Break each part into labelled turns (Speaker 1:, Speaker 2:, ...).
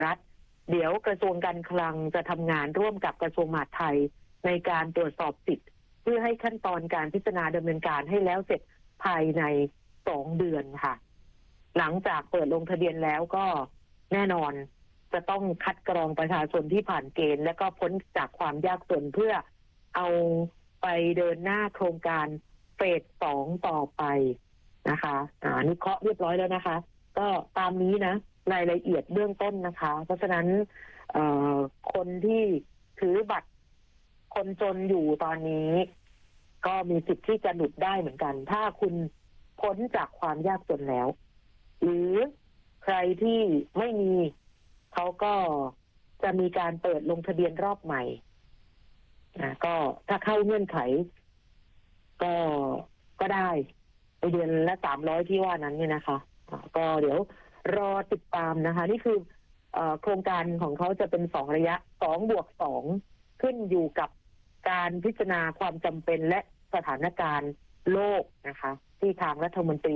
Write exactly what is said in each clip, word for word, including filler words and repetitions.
Speaker 1: รัฐเดี๋ยวกระทรวงการคลังจะทำงานร่วมกับกระทรวงมหาดไทยในการตรวจสอบสิทธิ์เพื่อให้ขั้นตอนการพิจารณาดำเนินการให้แล้วเสร็จภายในสองเดือนค่ะหลังจากเปิดลงทะเบียนแล้วก็แน่นอนจะต้องคัดกรองประชาชนที่ผ่านเกณฑ์และก็พ้นจากความยากจนเพื่อเอาไปเดินหน้าโครงการเฟสสองต่อไปนะคะอ่านี่เคาะเรียบร้อยแล้วนะคะก็ตามนี้นะรายละเอียดเบื้องต้นนะคะเพราะฉะนั้นเอ่อคนที่ถือบัตรคนจนอยู่ตอนนี้ก็มีสิทธิ์ที่จะหลุดได้เหมือนกันถ้าคุณพ้นจากความยากจนแล้วหรือใครที่ไม่มีเขาก็จะมีการเปิดลงทะเบียนรอบใหม่นะก็ถ้าเข้าเงื่อนไขก็ก็ได้ไปเดือนละสามร้อยที่ว่านั้นเนี่ยนะคะก็เดี๋ยวรอติดตามนะคะนี่คือโครงการของเขาจะเป็นสองระยะสองบวกสองขึ้นอยู่กับการพิจารณาความจำเป็นและสถานการณ์โลกนะคะที่ทางรัฐมนตรี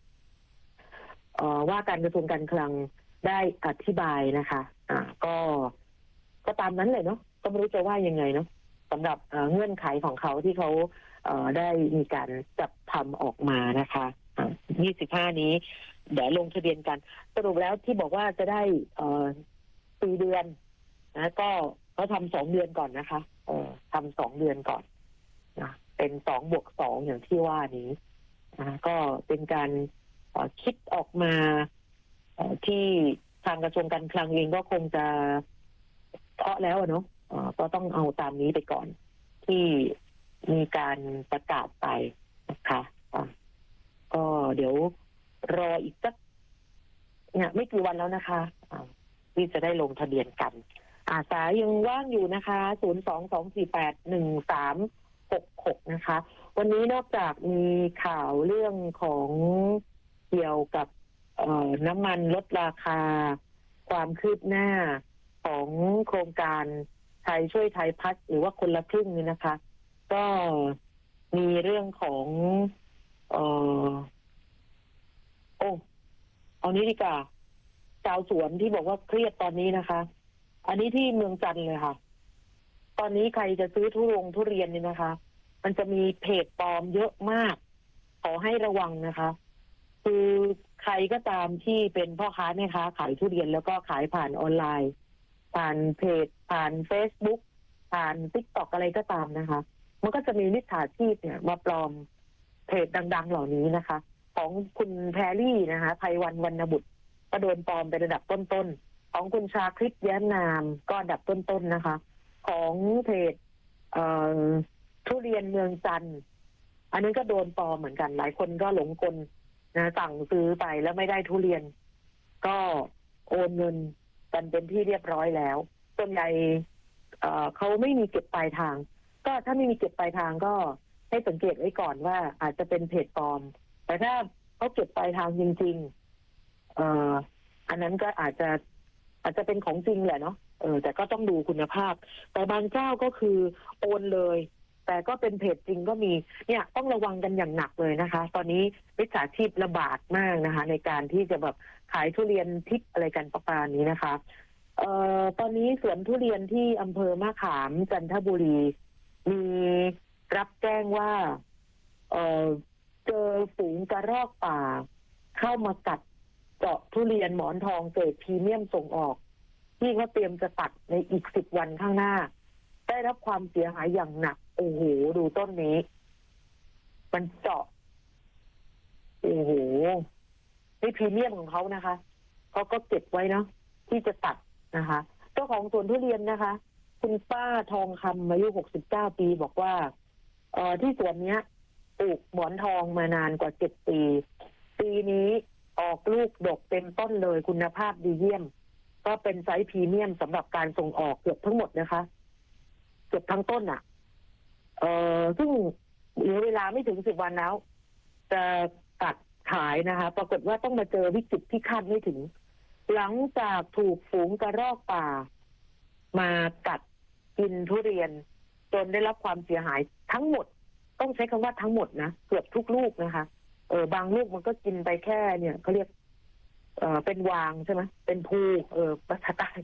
Speaker 1: ว่าการกระทรวงการคลังได้อธิบายนะคะอ่าก็ก็ตามนั้นเลยเนาะก็ไม่รู้จะว่ายังไงเนาะสำหรับเงื่อนไขของเขาที่เขาได้มีการจัดทำออกมานะคะยี่สิบห้านี้เดี๋ยวลงทะเบียนกันสรุปแล้วที่บอกว่าจะได้สี่เดือนนะก็เขาทำสองเดือนก่อนนะคะเออทำสองเดือนก่อนนะเป็นสองบวกสองอย่างที่ว่านี้นะก็เป็นการคิดออกมาที่ทางกระทรวงการคลังเองก็คงจะเคาะแล้วเนาะก็ต้องเอาตามนี้ไปก่อนที่มีการประกาศไปนะคะก็เดี๋ยวรออีกสักเนี่ยไม่กี่วันแล้วนะคะที่จะได้ลงทะเบียนกันอาสายยังว่างอยู่นะคะศูนย์ สอง สอง สี่ แปด หนึ่ง สาม หก หกนะคะวันนี้นอกจากมีข่าวเรื่องของเกี่ยวกับน้ำมันลดราคาความคืบหน้าของโครงการไทยช่วยไทยพัฒน์หรือว่าคนละครึ่งนี่นะคะก็มีเรื่องของเอ่อโอ้เอานี้ดีกว่าชาวสวนที่บอกว่าเครียดตอนนี้นะคะอันนี้ที่เมืองจันทร์เลยค่ะตอนนี้ใครจะซื้อทุเรียนทุเรียนนี่นะคะมันจะมีเพจปลอมเยอะมากขอให้ระวังนะคะคือใครก็ตามที่เป็นพ่อค้าแม่ค้าขายทุเรียนแล้วก็ขายผ่านออนไลน์ผ่านเพจผ่าน Facebook ผ่าน TikTok อะไรก็ตามนะคะมันก็จะมีมิจฉาชีพเนี่ยมาปลอมเพจดังๆเหล่านี้นะคะของคุณแพรรี่นะคะไพวันวรรณบุตรก็โดนปลอมเป็นระดับต้นๆของคุณชาคริตแย้มนามก็อันดับต้นๆนะคะของเพจทุเรียนเมืองจันทร์อันนี้ก็โดนปลอมเหมือนกันหลายคนก็หลงกลนะสั่งซื้อไปแล้วไม่ได้ทุเรียนก็โอนเงินกันเป็นที่เรียบร้อยแล้วส่วนใหญ่เขาไม่มีเก็บปลายทางก็ถ้าไม่มีเก็บปลายทางก็ให้สังเกตไว้ก่อนว่าอาจจะเป็นเพจปลอมแต่ถ้าเขาเก็บปลายทางจริงๆเอ่ออันนั้นก็อาจจะอาจจะเป็นของจริงแหละเนาะเออแต่ก็ต้องดูคุณภาพแต่บางเจ้าก็คือโอนเลยแต่ก็เป็นเพจจริงก็มีเนี่ยต้องระวังกันอย่างหนักเลยนะคะตอนนี้มิจฉาชีพระบาดมากนะคะในการที่จะแบบขายทุเรียนทิพย์อะไรกันประมาณนี้นะคะเอ่อตอนนี้สวนทุเรียนที่อำเภอมะขามจันทบุรีมีรับแจ้งว่าเอ่อเจอฝูงกระรอกป่าเข้ามากัดเจาะทุเรียนหมอนทองเกรดพรีเมียมส่งออกที่เขาเตรียมจะตัดในอีกสิบวันข้างหน้าได้รับความเสียหายอย่างหนักโอ้โหดูต้นนี้มันเจาะโอ้โหนี่พรีเมียมของเขานะคะเขาก็เก็บไว้เนาะที่จะตัดนะคะเจ้าของสวนทุเรียนนะคะคุณป้าทองคำอายุหกสิบเก้าปีบอกว่าเอ่อที่สวนเนี้ยปลูกหมอนทองมานานกว่าเจ็ดปีปีนี้ออกลูกดกเต็มต้นเลยคุณภาพดีเยี่ยมก็เป็นไซส์พรีเมียมสำหรับการส่งออกเกือบทั้งหมดนะคะเกือบทั้งต้นอ่ะเอ่อซึ่งเหลือเวลาไม่ถึงสิบวันแล้วจะตัดขายนะคะปรากฏว่าต้องมาเจอวิกฤตที่คาดไม่ถึงหลังจากถูกฝูงกระรอกป่ามากัดกินทุเรียนจนได้รับความเสียหายทั้งหมดต้องใช้คำว่าทั้งหมดนะเกือบทุกลูกนะคะเออบางลูกมันก็กินไปแค่เนี่ยเขาเรียกเอ่อเป็นวางใช่ไหมเป็นภูเออภาษาใต้